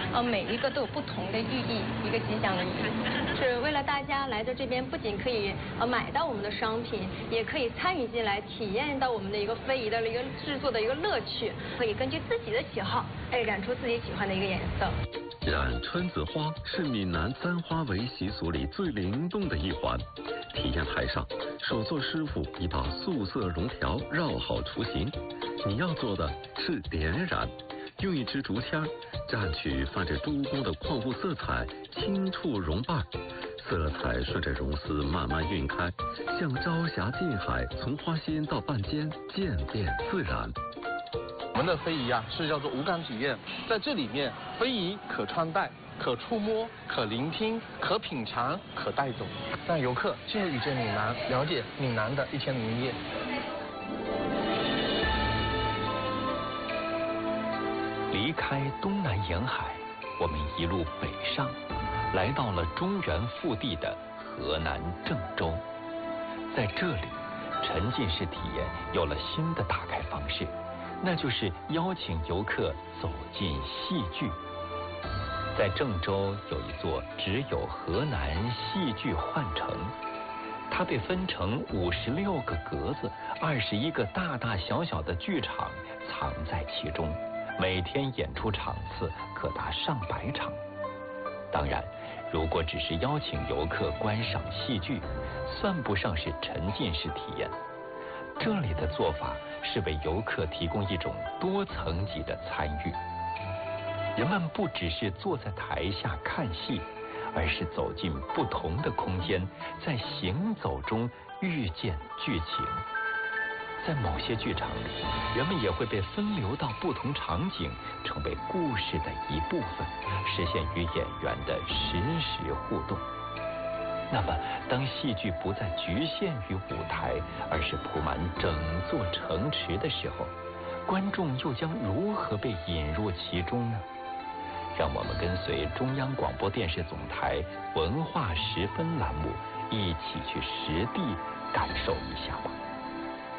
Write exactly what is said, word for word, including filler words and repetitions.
呃，每一个都有不同的寓意，一个吉祥的寓意，是为了大家来到这边，不仅可以呃买到我们的商品，也可以参与进来，体验到我们的一个非遗的一个制作的一个乐趣，可以根据自己的喜好，哎，染出自己喜欢的一个颜色。 染川子花是闽南簪花围习俗里最灵动的一环。体验台上，手作师傅已把素色绒条绕好雏形，你要做的是点染，用一支竹签蘸取泛着珠光的矿物色彩，轻触绒瓣，色彩顺着绒丝慢慢晕开，像朝霞近海，从花心到瓣尖渐变自然。 我们的非遗啊是叫做五感体验，在这里面，非遗可穿戴、可触摸、可聆听、可品尝、可带走，让游客进入遇见闽南，了解闽南的一千零一夜。 离开东南沿海，我们一路北上，来到了中原腹地的河南郑州。在这里，沉浸式体验有了新的打开方式，那就是邀请游客走进戏剧。在郑州有一座只有河南戏剧幻城，它被分成五十六个格子，二十一个大大小小的剧场藏在其中，每天演出场次可达上百场。当然，如果只是邀请游客观赏戏剧，算不上是沉浸式体验。这里的做法是为游客提供一种多层级的参与。人们不只是坐在台下看戏，而是走进不同的空间，在行走中遇见剧情。在某些剧场里，人们也会被分流到不同场景，成为故事的一部分，实现与演员的实时互动。那么，当戏剧不再局限于舞台，而是铺满整座城池的时候，观众又将如何被引入其中呢？让我们跟随中央广播电视总台文化十分栏目，一起去实地感受一下吧。